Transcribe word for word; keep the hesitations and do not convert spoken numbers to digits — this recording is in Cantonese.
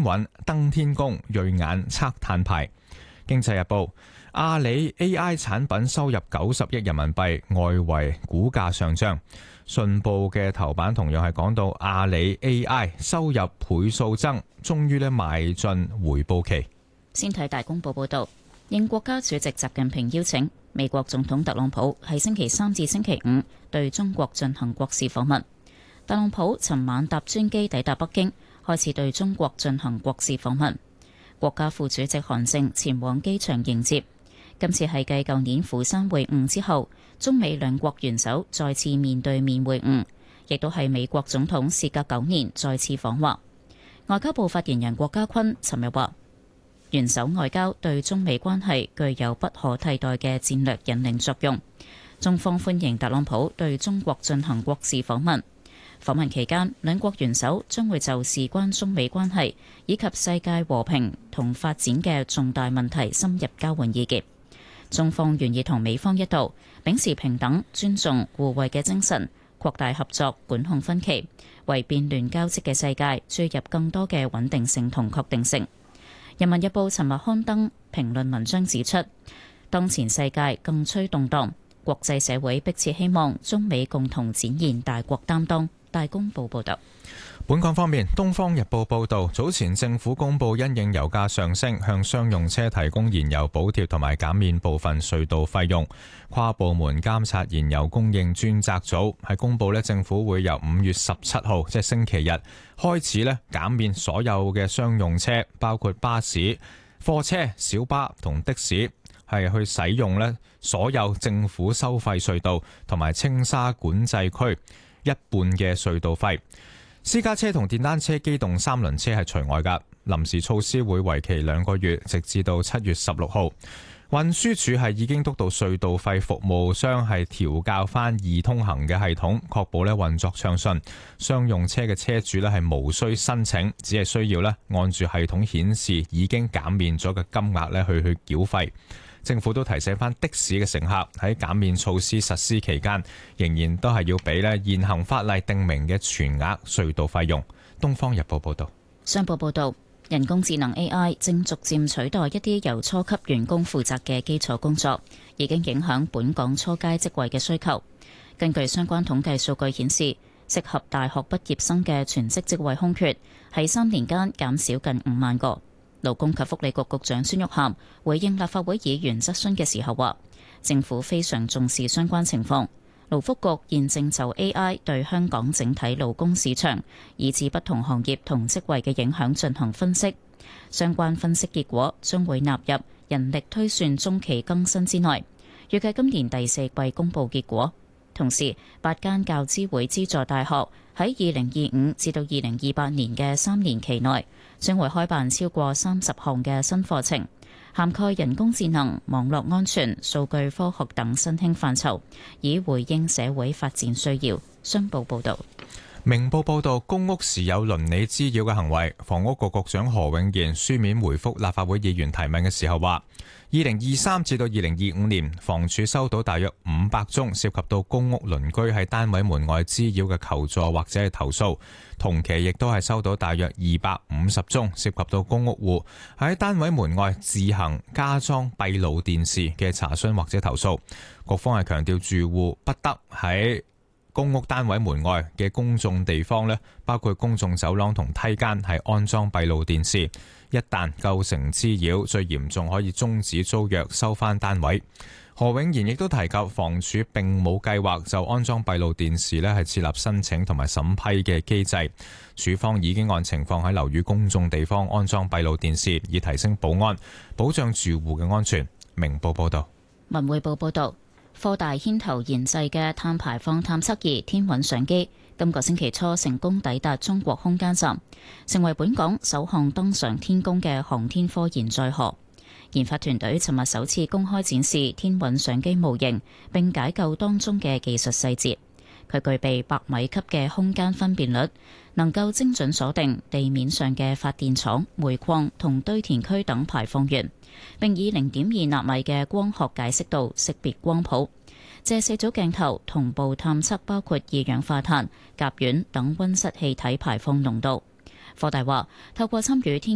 穩登天宮銳眼測碳排。經濟日報，阿里 A I 產品收入九十億人民幣，外圍股價上漲。信報嘅頭版同樣係講到阿里 A I 收入倍數增，終於咧邁進回報期。 先睇大公報報導，應國家主席習近平邀請，美國總統特朗普喺星期三至星期五對中國進行國事訪問。特朗普尋晚搭專機抵達北京，開始對中國進行國事訪問。國家副主席韓正前往機場迎接。今次係繼舊年釜山會晤之後，中美兩國元首再次面對面會晤，亦都係美國總統事隔九年再次訪華。外交部發言人郭家坤尋日話，元首外交對中美關係具有不可替代嘅戰略引領作用。中方歡迎特朗普對中國進行國事訪問。訪問期間，兩國元首將會就事關中美關係以及世界和平同發展嘅重大問題深入交換意見。中方願意同美方一道，秉持平等、尊重、互惠嘅精神，擴大合作，管控分歧，為變亂交織嘅世界注入更多嘅穩定性同確定性。人民日報尋日刊登評論文章指出，當前世界更趨動盪，國際社會迫切希望中美共同展現大國擔當。大公報報道。 本港方面，《東方日報》報導，早前政府公布因應油價上升，向商用車提供燃油補貼同埋減免部分隧道費用。跨部門監察燃油供應專責組係公布咧，政府會由五月十七號，即係星期日開始咧，減免所有嘅商用車，包括巴士、貨車、小巴同的士，係去使用咧所有政府收費隧道同埋青沙管制區一半嘅隧道費。私家車同電單車機動三輪車係除外㗎。臨時措施會為期兩個月，直至到七月十六號。運輸署係已經督導隧道費服務商係調校翻易通行嘅系統，確保咧運作暢順。商用車嘅車主咧係無需申請，只係需要咧按住系統顯示已經減免咗嘅金額咧去去繳費。政府都提醒翻的士嘅乘客喺減免措施實施期間，仍然都係要俾咧現行法例定明嘅全額隧道費用。東方日報報道。 商報報道，人工智能 A I 正逐漸取代一啲由初級員工負責嘅基礎工作，已經影響本港初階職位嘅需求。根據相關統計數據顯示，適合大學畢業生嘅全職職位空缺喺三年間減少近五萬個。勞工及福利局局長孫玉菡回應立法會議員質詢嘅時候話，政府非常重視相關情況，勞福局現正就 A I 對香港整體勞工市場以至不同行業同職位嘅影響進行分析，相關分析結果將會納入人力推算中期更新之內，預計今年第四季公佈結果。同時，八間教資會資助大學喺二零二五至到二零二八年嘅三年期內，將會開辦超過三十項嘅新課程，涵蓋人工智能、網絡安全、數據科學等新興範疇，以回應社會發展需要。商報報導。 明報報導，公屋時有鄰里滋擾嘅行為，房屋局局長何永賢書面回覆立法會議員提問嘅時候話，二零二三至到二零二五年，房署收到大約五百宗涉及到公屋鄰居喺單位門外滋擾嘅求助或者係投訴，同期亦都係收到大約二百五十宗涉及到公屋戶喺單位門外自行加裝閉路電視嘅查詢或者投訴。局方係強調住戶不得喺公屋單位門外嘅公眾地方咧，包括公眾走廊同梯間係安裝閉路電視，一旦構成滋擾，最嚴重可以終止租約，收翻單位。何永賢亦都提及，房署並冇計劃就安裝閉路電視咧係設立申請同埋審批嘅機制，署方已經按情況喺樓宇公眾地方安裝閉路電視，以提升保安，保障住戶嘅安全。明報報道。 文匯報報道。科大牽頭研製嘅碳排放探測儀天韻相機，今個星期初成功抵達中國空間站，成為本港首項登上天宮嘅航天科研載荷。研發團隊尋日首次公開展示天韻相機模型，並解構當中嘅技術細節。佢具備百米級嘅空間分辨率，能夠精準鎖定地面上嘅發電廠、煤礦同堆填區等排放源，並以零點二納米嘅光學解析度識別光譜，借四組鏡頭同步探測包括二氧化碳、甲烷等溫室氣體排放濃度。科大話透過參與天